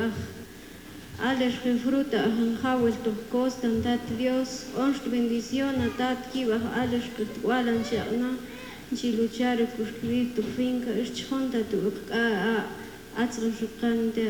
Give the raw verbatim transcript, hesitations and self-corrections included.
alerge fruta hanjawel tu costa tat Dios onst bendición tat kibah alerge walan chana chi luchar por tu finca es chonta tu a atzra